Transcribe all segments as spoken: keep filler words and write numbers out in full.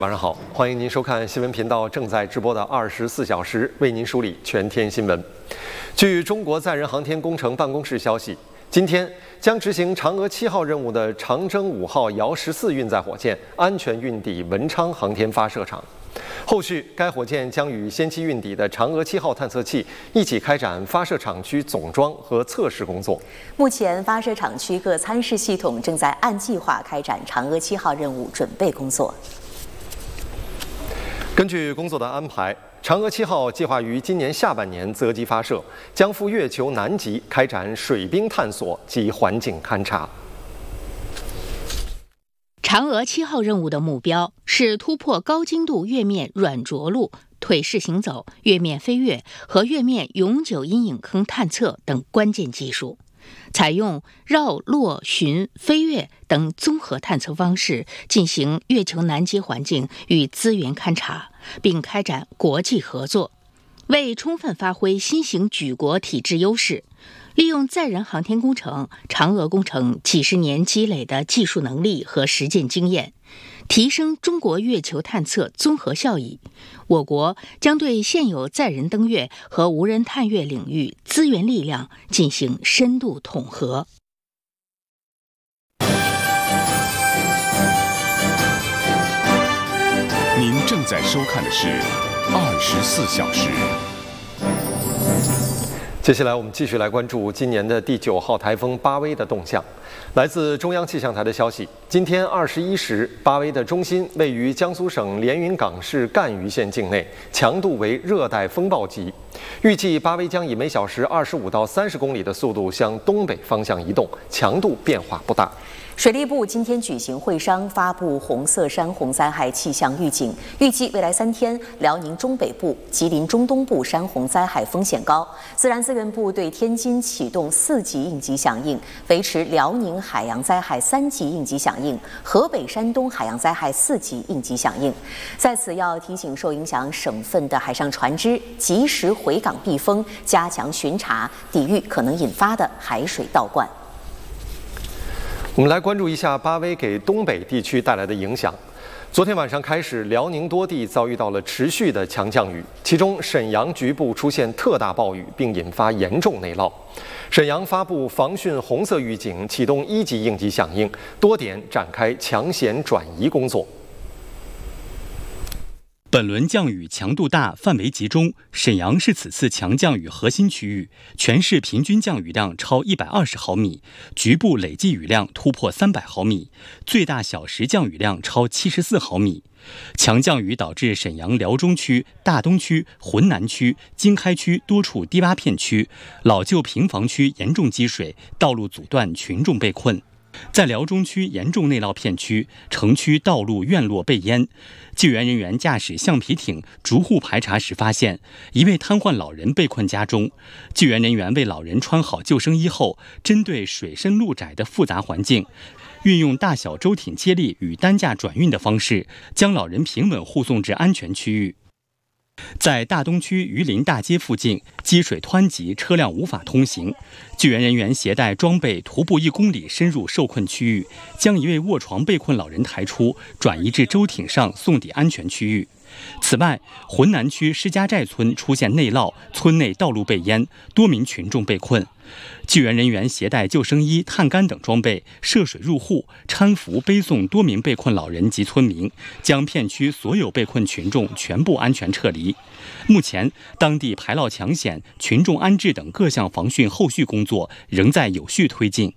晚上好，欢迎您收看新闻频道正在直播的二十四小时，为您梳理全天新闻。据中国载人航天工程办公室消息，今天将执行嫦娥七号任务的长征五号遥十四运载火箭安全运抵文昌航天发射场。后续，该火箭将与先期运抵的嫦娥七号探测器一起开展发射场区总装和测试工作。 目前，发射场区各参试系统正在按计划开展嫦娥七号任务准备工作。 根据工作的安排，嫦娥七号计划于今年下半年择机发射，将赴月球南极开展水冰探索及环境勘察。 嫦娥七号任务的目标是突破高精度月面软着陆、腿式行走、月面飞跃和月面永久阴影坑探测等关键技术，采用绕、落、巡、飞跃等综合探测方式进行月球南极环境与资源勘察，并开展国际合作。为充分发挥新型举国体制优势，利用载人航天工程、嫦娥工程几十年积累的技术能力和实践经验，提升中国月球探测综合效益，我国将对现有载人登月和无人探月领域资源力量进行深度统合。 您正在收看的是二十四小时。 接下来我们继续来关注今年的第九号台风巴威的动向。来自中央气象台的消息，今天二十一时，巴威的中心位于江苏省连云港市赣榆县境内，强度为热带风暴级。预计巴威将以每小时二十五到三十公里的速度向东北方向移动，强度变化不大。 水利部今天举行会商，发布红色山洪灾害气象预警，预计未来三天，辽宁中北部、吉林中东部山洪灾害风险高。自然资源部对天津启动四级应急响应，维持辽宁海洋灾害三级应急响应，河北、山东海洋灾害四级应急响应。在此要提醒受影响省份的海上船只及时回港避风，加强巡查，抵御可能引发的海水倒灌。 我们来关注一下巴威给东北地区带来的影响。昨天晚上开始，辽宁多地遭遇到了持续的强降雨，其中沈阳局部出现特大暴雨，并引发严重内涝。沈阳发布防汛红色预警，启动一级应急响应，多点展开抢险转移工作。 本轮降雨强度大，范围集中，沈阳是此次强降雨核心区域，全市平均降雨量超一百二十毫米，局部累计雨量突破三百毫米，最大小时降雨量超七十四毫米。强降雨导致沈阳辽中区、大东区、浑南区、经开区多处低洼片区、老旧平房区严重积水，道路阻断，群众被困。在辽中区严重内涝片区，城区道路院落被淹，救援人员驾驶橡皮艇逐户排查时发现，一位瘫痪老人被困家中。救援人员为老人穿好救生衣后，针对水深路窄的复杂环境，运用大小舟艇接力与担架转运的方式，将老人平稳护送至安全区域。在大东区榆林大街附近，积水湍急，车辆无法通行。救援人员携带装备，徒步一公里深入受困区域，将一位卧床被困老人抬出，转移至舟艇上送抵安全区域。此外，浑南区施家寨村出现内涝，村内道路被淹，多名群众被困。救援人员携带救生衣、探杆等装备，涉水入户，搀扶背送多名被困老人及村民，将片区所有被困群众全部安全撤离。目前，当地排涝抢险、群众安置等各项防汛后续工作仍在有序推进。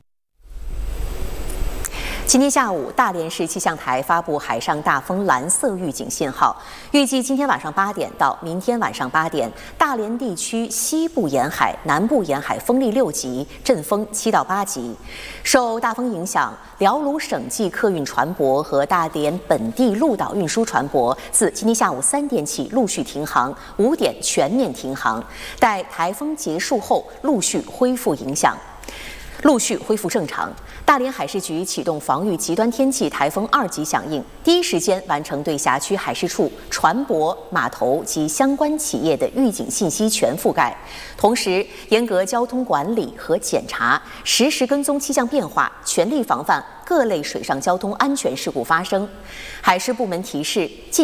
今天下午，大连市气象台发布海上大风蓝色预警信号，预计今天晚上八点到明天晚上八点，大连地区西部沿海、南部沿海风力六级，阵风七到八级。受大风影响，辽鲁省际客运船舶和大连本地陆岛运输船舶自今天下午三点起陆续停航，五点全面停航，待台风结束后陆续恢复影响。陆续恢复正常。大连海事局启动防御极端天气台风二级响应，第一时间完成对辖区海事处、船舶、码头及相关企业的预警信息全覆盖，同时严格交通管理和检查，实时跟踪气象变化，全力防范各类水上交通安全事故发生。海事部门提示。